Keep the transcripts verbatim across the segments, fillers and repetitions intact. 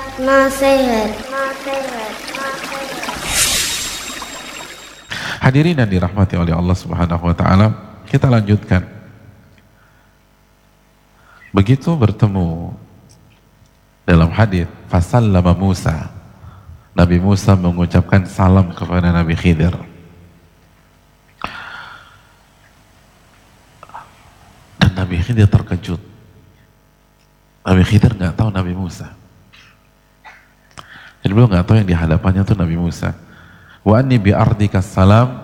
Nasihat. Hadirin yang dirahmati oleh Allah Subhanahu wa taala, kita lanjutkan. Begitu bertemu dalam hadits, fasallama Musa. Nabi Musa mengucapkan salam kepada Nabi Khidir. Dan Nabi Khidir terkejut. Nabi Khidir nggak tahu Nabi Musa. Jadi beliau nggak tahu yang di hadapannya itu Nabi Musa. Wa anni bi ardika salam,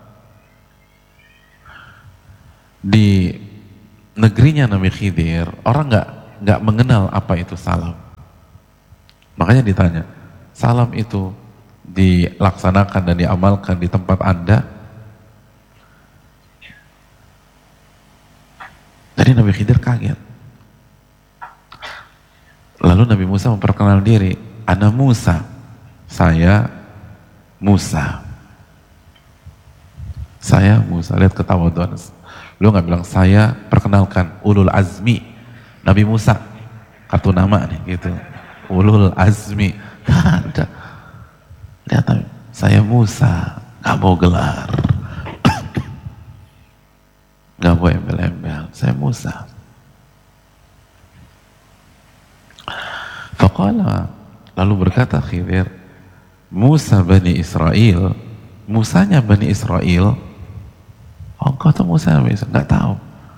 di negerinya Nabi Khidir orang nggak nggak mengenal apa itu salam. Makanya ditanya, salam itu dilaksanakan dan diamalkan di tempat Anda? Jadi Nabi Khidir kaget. Lalu Nabi Musa memperkenalkan diri, ana Musa, saya Musa. Saya Musa, lihat ketawaduan. Beliau nggak bilang saya, perkenalkan ulul azmi, Nabi Musa, kartu nama nih gitu, ulul azmi. Ada. Lihat, saya Musa, nggak mau gelar, nggak mau embel-embel, saya Musa. Faqala, lalu berkata Khidir, Musa Bani Israel, Musanya Bani Israel. Oh, engkau tuh Musa Bani Israel? Nggak tahu.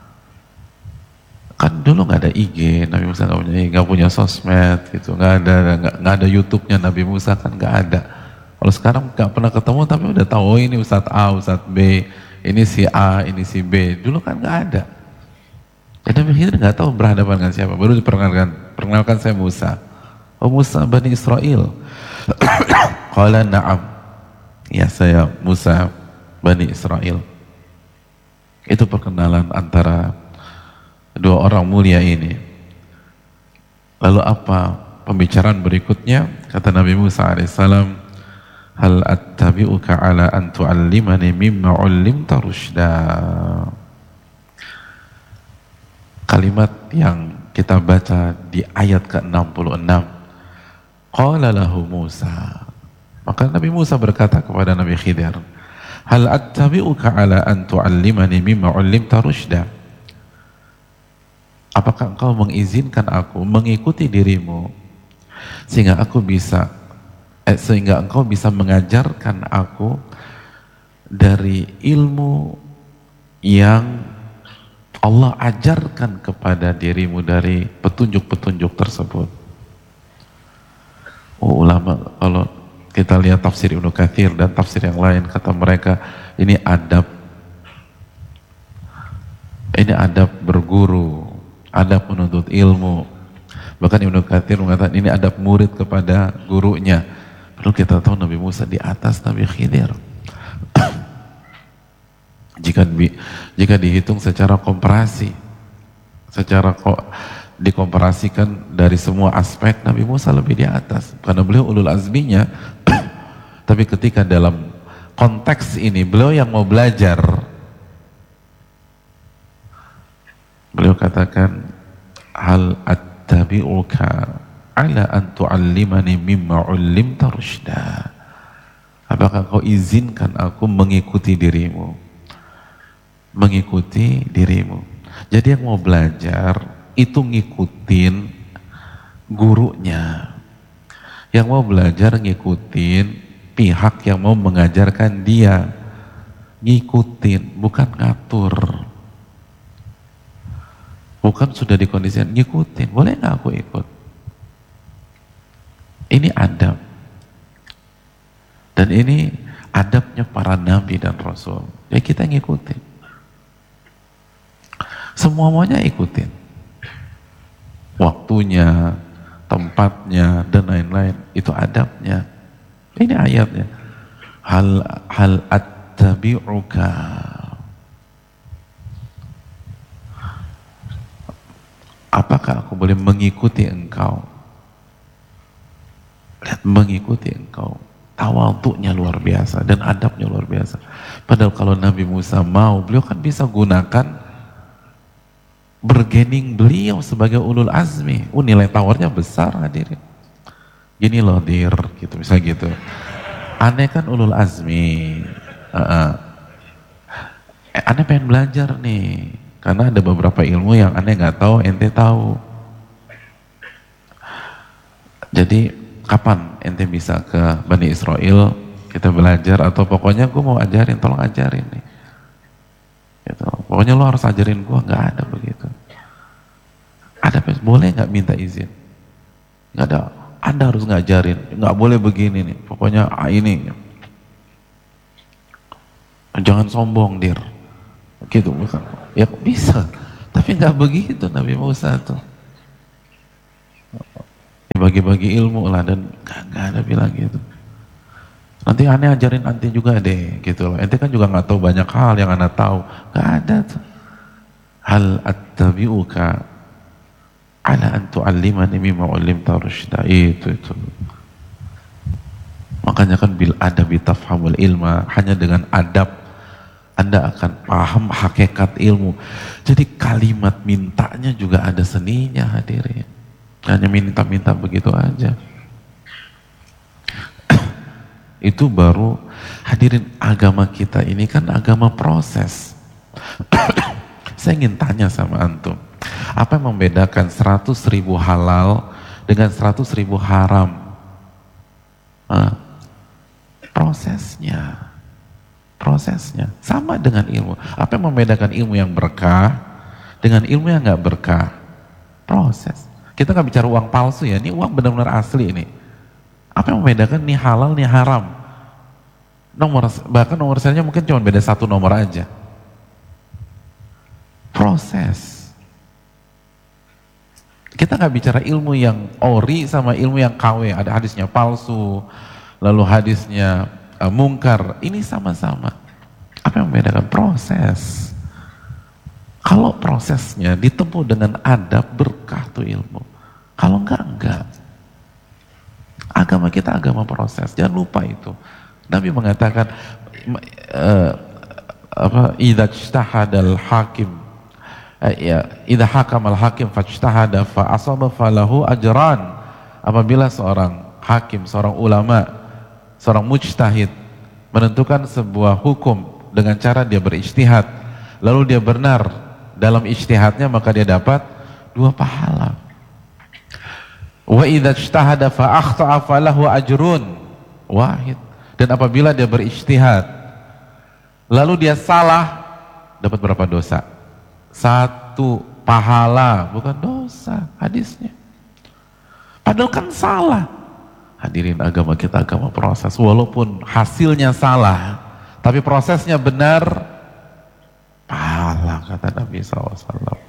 Kan dulu nggak ada I G, Nabi Musa nggak punya, nggak punya sosmed gitu, nggak ada nggak, nggak ada YouTube-nya Nabi Musa, kan nggak ada. Kalau sekarang nggak pernah ketemu tapi udah tahu, oh ini Ustadz A, Ustadz B, ini si A, ini si B. Dulu kan nggak ada. Jadi Nabi Khidir nggak tahu berhadapan dengan siapa. Baru diperkenalkan, perkenalkan saya Musa. Oh Musa Bani Israel. Qala na'am. Ya saya Musa Bani Israel. Itu perkenalan antara dua orang mulia ini. Lalu apa pembicaraan berikutnya? Kata Nabi Musa alaihissalam, hal attabi'uka ala an tu'allimani mimma 'ullimta rusyda. Kalimat yang kita baca di ayat ke enam puluh enam. Qala lahu Musa. Maka Nabi Musa berkata kepada Nabi Khidir, hal attabi'uka ala an tu'allimani mimma 'ullimta rusyda. Apakah engkau mengizinkan aku mengikuti dirimu sehingga aku bisa eh, sehingga engkau bisa mengajarkan aku dari ilmu yang Allah ajarkan kepada dirimu dari petunjuk-petunjuk tersebut. Oh, ulama kalau kita lihat tafsir Ibnu Katsir dan tafsir yang lain, kata mereka ini adab, ini adab berguru, adab menuntut ilmu. Bahkan Ibnu Katsir mengatakan ini adab murid kepada gurunya. Perlu kita tahu Nabi Musa di atas Nabi Khidir. Jika di, jika dihitung secara komparasi, secara ko, dikomparasikan dari semua aspek, Nabi Musa lebih di atas karena beliau ulul azminya. Tapi ketika dalam konteks ini beliau yang mau belajar, beliau katakan hal attabi'uka ala an tu'allimani mimma 'ullimta rusyda. Apakah kau izinkan aku mengikuti dirimu? Mengikuti dirimu. Jadi yang mau belajar itu ngikutin gurunya. Yang mau belajar ngikutin pihak yang mau mengajarkan dia. Ngikutin, bukan ngatur. Bukan sudah dikondisikan, ngikutin. Boleh nggak aku ikut? Ini adab. Dan ini adabnya para nabi dan rasul. Ya kita ngikutin. Semuanya ikutin. Waktunya, tempatnya, dan lain-lain. Itu adabnya. Ini ayatnya. Hal hal attabi'uka. Apakah aku boleh mengikuti engkau? Lihat, mengikuti engkau. Tawadhu'nya luar biasa dan adabnya luar biasa. Padahal kalau Nabi Musa mau, beliau kan bisa gunakan bergening beliau sebagai ulul azmi. Oh, nilai tawarnya besar hadirin. gini loh dir, gitu, bisa gitu. Aneh kan ulul azmi, uh, uh. Eh, aneh pengen belajar nih, karena ada beberapa ilmu yang aneh nggak tahu, ente tahu. Jadi kapan ente bisa ke Bani Israel, kita belajar, atau pokoknya gue mau ajarin, tolong ajarin nih. Gitu. Pokoknya lo harus ajarin gue, nggak ada begitu. Ada, boleh nggak minta izin? Nggak ada. Anda harus ngajarin, nggak boleh begini nih. Pokoknya ah, ini, jangan sombong dir, gitu bukan? Ya bisa, tapi nggak begitu Nabi Musa tuh. Bagi-bagi ilmu lah, dan nggak ada bilang gitu. Nanti aneh ajarin anti juga deh, gitu loh. Ente kan juga nggak tahu banyak hal yang aneh tahu, nggak ada tuh. Hal attabi'uka ala an tu'allimani mimma 'allimta rusyda, itu itu. Makanya kan bil adabi tafhamul ilma, hanya dengan adab Anda akan paham hakikat ilmu. Jadi kalimat mintanya juga ada seninya hadirin. Hanya minta-minta begitu aja. Itu baru hadirin, agama kita ini kan agama proses. Saya ingin tanya sama antum, apa yang membedakan seratus ribu halal dengan seratus ribu haram? Nah, prosesnya, prosesnya sama dengan ilmu. Apa yang membedakan ilmu yang berkah dengan ilmu yang nggak berkah? Proses. Kita nggak bicara uang palsu ya, ini uang benar-benar asli ini. Apa yang membedakan nih halal nih haram? Nomor, bahkan nomor serinya mungkin cuma beda satu nomor aja. Proses. Kita nggak bicara ilmu yang ori sama ilmu yang K W, ada hadisnya palsu, lalu hadisnya uh, mungkar. Ini sama-sama. Apa yang membedakan? Proses. Kalau prosesnya ditempuh dengan adab, berkah tuh ilmu. Kalau enggak, enggak. Agama kita agama proses, jangan lupa itu. Nabi mengatakan, uh, apa? Idza ijtahadal hakim, uh, ya, idza hakamal hakim fajtahada fa asaba falahu ajran. Apabila seorang hakim, seorang ulama, seorang mujtahid menentukan sebuah hukum dengan cara dia berijtihad, lalu dia benar dalam ijtihadnya, maka dia dapat dua pahala. Wa idza ijtahada fa akhta'a falahu ajrun wahid. Dan apabila dia berijtihad lalu dia salah, dapat berapa dosa? Satu pahala, bukan dosa hadisnya. Padahal kan salah. Hadirin, agama kita agama proses. Walaupun hasilnya salah, tapi prosesnya benar, pahala, kata Nabi shallallahu alaihi wasallam.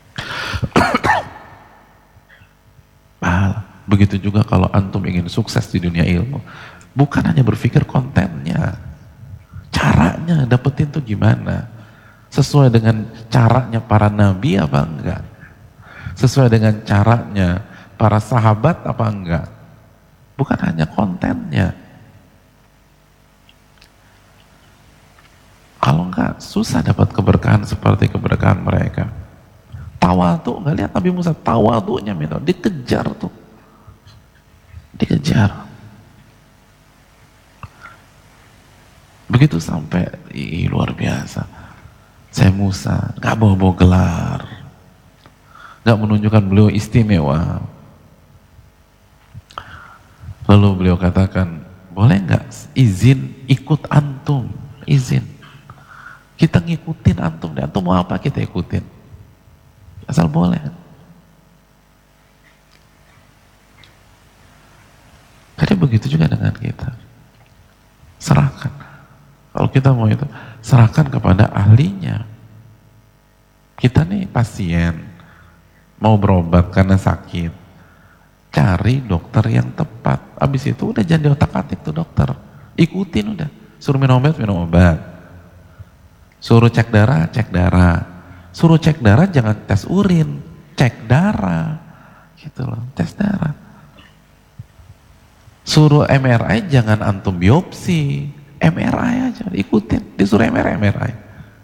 Pahala. Begitu juga kalau antum ingin sukses di dunia ilmu, bukan hanya berpikir kontennya, caranya dapetin tuh gimana, sesuai dengan caranya para nabi apa enggak, sesuai dengan caranya para sahabat apa enggak, bukan hanya kontennya. Kalau enggak, susah dapat keberkahan seperti keberkahan mereka. Tawadhu, enggak lihat Nabi Musa, tawadhunya minta, dikejar tuh, dikejar. Begitu sampai, ih, luar biasa. Saya Musa, gak bawa-bawa gelar, gak menunjukkan beliau istimewa. Lalu beliau katakan, boleh gak izin ikut antum, izin. Kita ngikutin antum, dan antum mau apa kita ikutin. Asal boleh. Jadi begitu juga dengan kita. Serahkan. Kalau kita mau itu, serahkan kepada ahlinya. Kita nih pasien, mau berobat karena sakit, cari dokter yang tepat. Abis itu udah jangan diotak-atik tuh dokter, ikutin udah. Suruh minum obat, minum obat. Suruh cek darah, cek darah. Suruh cek darah, jangan tes urin, cek darah, gitu loh, tes darah. Suruh M R I, jangan antum biopsi, M R I aja, ikutin, disuruh M R I, M R I.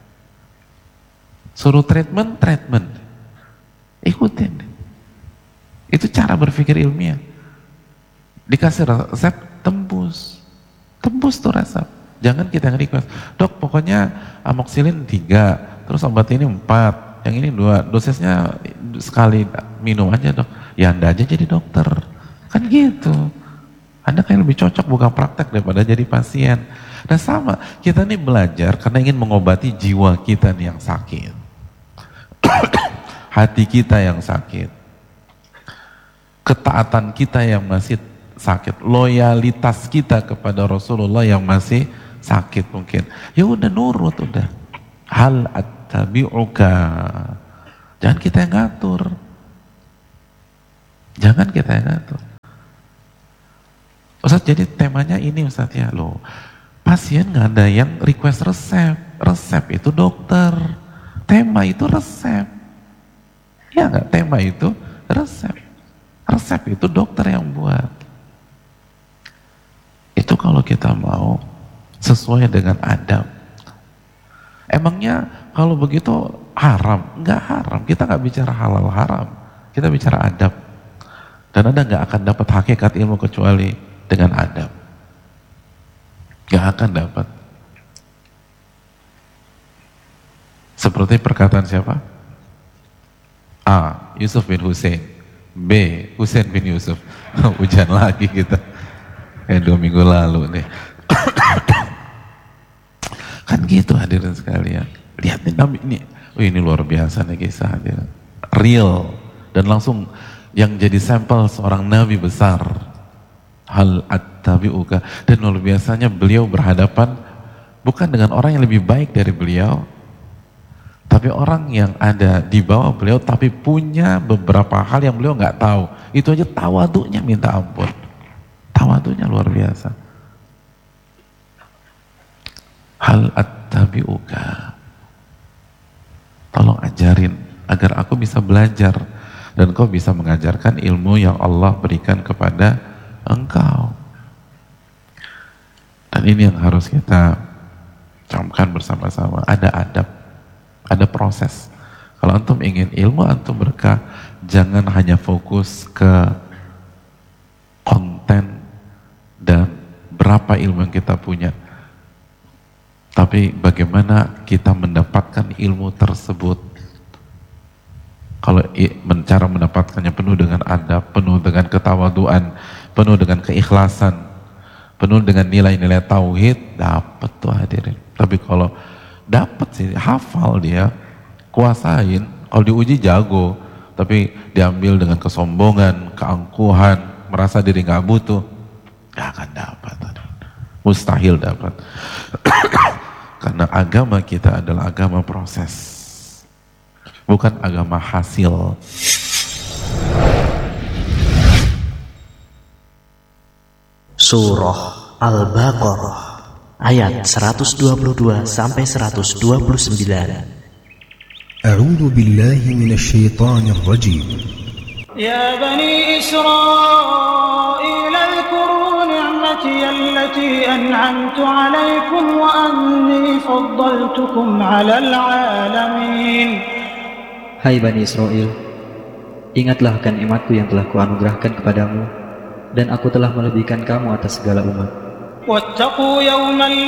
Suruh treatment, treatment, ikutin. Itu cara berpikir ilmiah. Dikasih resep, tembus. Tembus tuh resep. Jangan kita yang request, dok pokoknya amoxicillin tiga, terus obat ini empat, yang ini dua, dosisnya sekali minum aja dok. Ya Anda aja jadi dokter. Kan gitu. Anda kayak lebih cocok buka praktek daripada jadi pasien. Dan sama, kita nih belajar karena ingin mengobati jiwa kita nih yang sakit. Hati kita yang sakit. Ketaatan kita yang masih sakit. Loyalitas kita kepada Rasulullah yang masih sakit mungkin. Ya udah nurut udah. Hal attabi'uka. Jangan kita yang ngatur. Jangan kita yang ngatur. Ustaz, jadi temanya ini Ustaz ya, loh. Pasien nggak ada yang request resep. Resep itu dokter. Tema itu resep. Ya nggak? Tema itu resep. Resep itu dokter yang buat. Itu kalau kita mau sesuai dengan adab. Emangnya kalau begitu haram? Nggak haram. Kita nggak bicara halal haram. Kita bicara adab. Dan Anda nggak akan dapat hakikat ilmu kecuali dengan adab. Nggak akan dapat. Seperti perkataan siapa? A. Yusuf bin Hussein. B. Hussein bin Yusuf. Hujan lagi kita. Kayak dua minggu lalu nih. Kan gitu hadirin sekalian. Lihat nih Nabi ini. Oh ini luar biasa nih kisah hadirin. Real. Dan langsung yang jadi sampel seorang Nabi besar. Hal attabi'uka. Dan luar biasanya beliau berhadapan bukan dengan orang yang lebih baik dari beliau. Tapi orang yang ada di bawah beliau tapi punya beberapa hal yang beliau nggak tahu. Itu aja tawadunya minta ampun. Tawadunya luar biasa. Hal attabi'uka. Tolong ajarin agar aku bisa belajar dan kau bisa mengajarkan ilmu yang Allah berikan kepada engkau. Dan ini yang harus kita camkan bersama-sama. Ada adab, ada proses. Kalau antum ingin ilmu antum berkah, jangan hanya fokus ke konten dan berapa ilmu yang kita punya. Tapi bagaimana kita mendapatkan ilmu tersebut. Kalau cara mendapatkannya penuh dengan adab, penuh dengan ketawaduan, penuh dengan keikhlasan, penuh dengan nilai-nilai tauhid, dapat tuh hadirin. Tapi kalau dapat sih, hafal dia, kuasain, kalau diuji jago, tapi diambil dengan kesombongan, keangkuhan, merasa diri nggak butuh, gak akan dapat. Mustahil dapat. Karena agama kita adalah agama proses, bukan agama hasil. Surah Al-Baqarah ayat seratus dua puluh dua sampai seratus dua puluh sembilan. A'udzu billahi minasy syaithanir rajim. Ya bani Israil اذكروا نعمتي التي أنعمت عليكم وأني فضلتكم على العالمين. Hai Bani Israel, ingatlah akan nikmatku yang telah kuanugerahkan kepadamu, dan aku telah melebihkan kamu atas segala umat. واتقوا يوما